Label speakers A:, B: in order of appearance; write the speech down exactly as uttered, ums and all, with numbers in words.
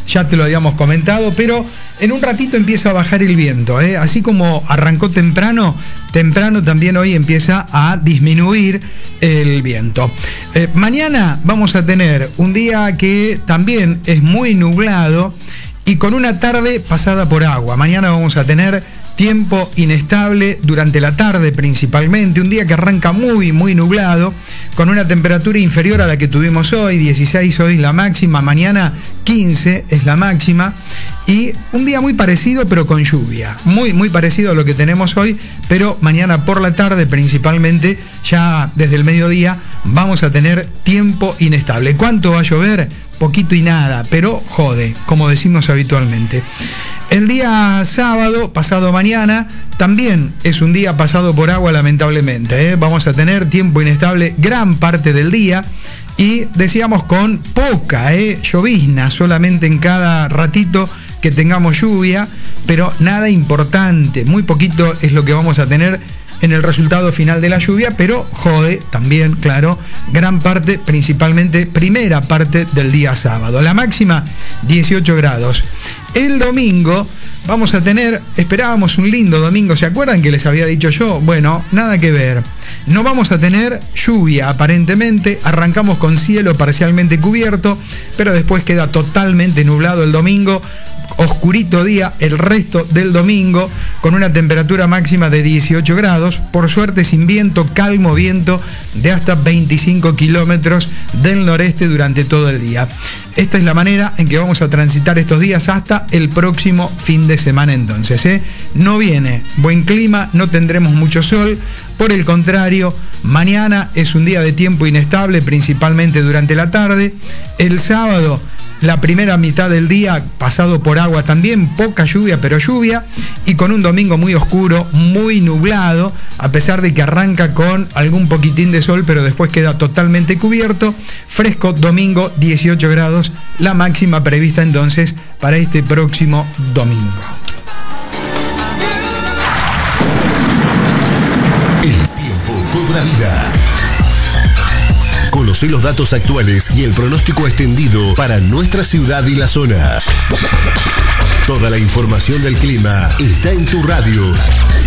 A: ya te lo habíamos comentado, pero en un ratito empieza a bajar el viento, ¿eh? Así como arrancó temprano, temprano también hoy empieza a disminuir el viento. Eh, mañana vamos a tener un día que también es muy nublado y con una tarde pasada por agua. Mañana vamos a tener tiempo inestable durante la tarde principalmente, un día que arranca muy, muy nublado, con una temperatura inferior a la que tuvimos hoy, dieciséis hoy la máxima, mañana quince es la máxima, y un día muy parecido pero con lluvia, muy, muy parecido a lo que tenemos hoy, pero mañana por la tarde principalmente, ya desde el mediodía, vamos a tener tiempo inestable. ¿Cuánto va a llover? Poquito y nada, pero jode, como decimos habitualmente. El día sábado, pasado mañana, también es un día pasado por agua, lamentablemente, ¿eh? Vamos a tener tiempo inestable gran parte del día y decíamos con poca ¿eh? llovizna, solamente en cada ratito que tengamos lluvia, pero nada importante, muy poquito es lo que vamos a tener en el resultado final de la lluvia, pero jode también, claro, gran parte, principalmente primera parte del día sábado. La máxima, dieciocho grados. El domingo vamos a tener, esperábamos un lindo domingo, ¿se acuerdan que les había dicho yo? Bueno, nada que ver. No vamos a tener lluvia aparentemente, arrancamos con cielo parcialmente cubierto, pero después queda totalmente nublado el domingo, oscurito día el resto del domingo, con una temperatura máxima de dieciocho grados, por suerte sin viento, calmo viento de hasta veinticinco kilómetros del noreste durante todo el día. Esta es la manera en que vamos a transitar estos días hasta el próximo fin de semana entonces, ¿eh? No viene buen clima, no tendremos mucho sol, por el contrario, mañana es un día de tiempo inestable, principalmente durante la tarde. El sábado, la primera mitad del día pasado por agua también, poca lluvia, pero lluvia, y con un domingo muy oscuro, muy nublado, a pesar de que arranca con algún poquitín de sol, pero después queda totalmente cubierto. Fresco domingo, dieciocho grados, la máxima prevista entonces para este próximo domingo.
B: El tiempo cobra vida. Conoce los datos actuales y el pronóstico extendido para nuestra ciudad y la zona. Toda la información del clima está en tu radio.